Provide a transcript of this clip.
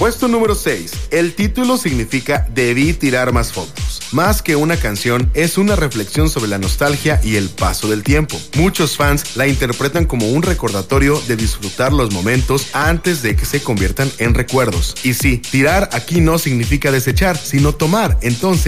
Puesto número 6. El título significa Debí tirar más fotos. Más que una canción, es una reflexión sobre la nostalgia y el paso del tiempo. Muchos fans la interpretan como un recordatorio de disfrutar los momentos antes de que se conviertan en recuerdos. Y sí, tirar aquí no significa desechar, sino tomar. Entonces,